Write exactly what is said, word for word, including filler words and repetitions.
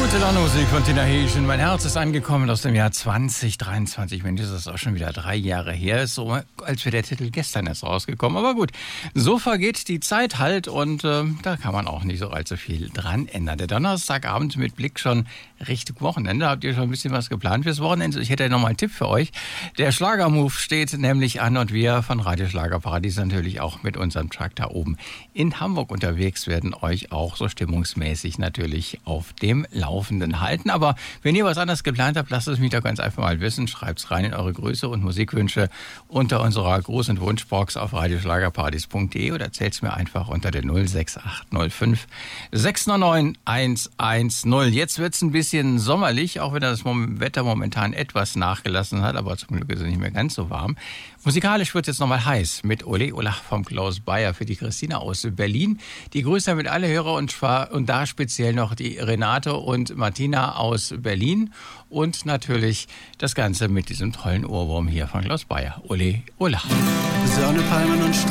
Gute Laune Musik von Tina Heeschen. Mein Herz ist angekommen aus dem Jahr zwanzig dreiundzwanzig. Mensch, das ist auch schon wieder drei Jahre her. Ist so, als wäre der Titel gestern erst rausgekommen. Aber gut, so vergeht die Zeit halt und äh, da kann man auch nicht so allzu viel dran ändern. Der Donnerstagabend mit Blick schon Richtung Wochenende. Habt ihr schon ein bisschen was geplant fürs Wochenende? Ich hätte noch mal einen Tipp für euch. Der Schlagermove steht nämlich an und wir von Radio Schlagerparadies natürlich auch mit unserem Truck da oben in Hamburg unterwegs, werden euch auch so stimmungsmäßig natürlich auf dem Laufenden halten. Aber wenn ihr was anderes geplant habt, lasst es mich doch ganz einfach mal wissen. Schreibt's rein in eure Grüße und Musikwünsche unter unserer Gruß- und Wunschbox auf radioschlagerpartys punkt de oder erzählt's mir einfach unter der null sechs acht null fünf sechs neun neun eins eins null. Jetzt wird's ein bisschen sommerlich, auch wenn das Wetter momentan etwas nachgelassen hat, aber zum Glück ist es nicht mehr ganz so warm. Musikalisch wird es jetzt nochmal heiß mit Ole Ola vom Klaus Bayer für die Christina aus Berlin. Die Grüße mit alle Hörer und, und da speziell noch die Renate und Martina aus Berlin und natürlich das Ganze mit diesem tollen Ohrwurm hier von Klaus Bayer. Ole Ola. Sonne, Palmen und